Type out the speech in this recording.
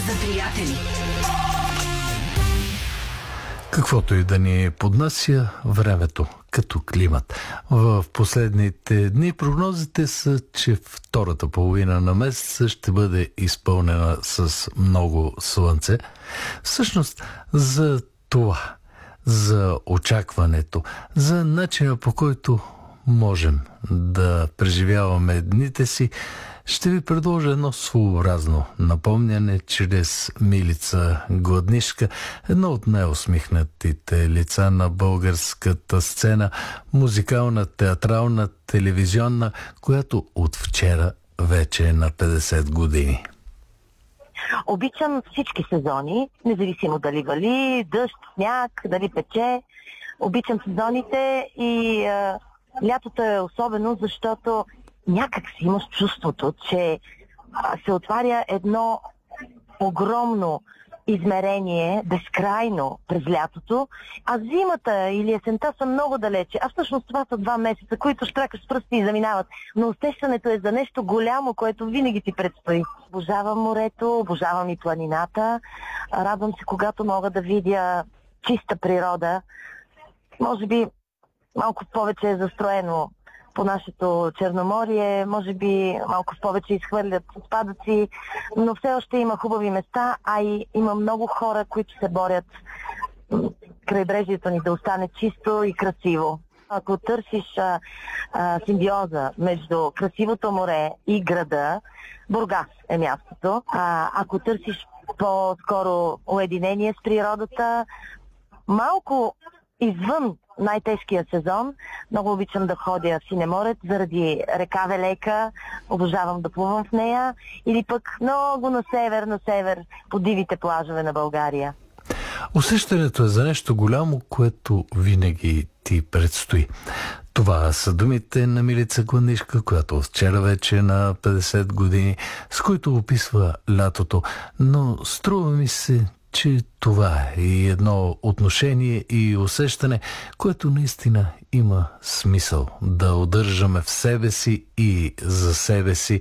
за приятели. Каквото и да ни поднася времето като климат. В последните дни прогнозите са, че втората половина на месеца ще бъде изпълнена с много слънце. Всъщност за това, за очакването, за начина по който можем да преживяваме дните си, ще ви предложа едно своеобразно напомняне чрез Милица Гладнишка, едно от най-усмихнатите лица на българската сцена, музикална, театрална, телевизионна, която от вчера вече е на 50 години. Обичам всички сезони, независимо дали вали, дъжд, сняг, дали пече. Обичам сезоните и лятото е особено, защото някак си имаш чувството, че се отваря едно огромно измерение, безкрайно през лятото, а зимата или есента са много далече. А всъщност това са 2 месеца, които штракаш с пръсти и заминават. Но усещането е за нещо голямо, което винаги ти предстои. Обожавам морето, обожавам и планината. Радвам се, когато мога да видя чиста природа. Може би малко повече е застроено по нашето Черноморие, може би малко повече изхвърлят отпадъци, но все още има хубави места, а и има много хора, които се борят крайбрежието ни да остане чисто и красиво. Ако търсиш симбиоза между красивото море и града, Бургас е мястото. Ако търсиш по-скоро уединение с природата, малко извън най-тежкия сезон, много обичам да ходя в Синеморец заради река Велека, обожавам да плувам в нея, или пък много на север, по дивите плажове на България. Усещането е за нещо голямо, което винаги ти предстои. Това са думите на Милица Гладнишка, която вчера вече на 50 години, с които описва лятото, но струва ми се, че това е и едно отношение и усещане, което наистина има смисъл да удържаме в себе си и за себе си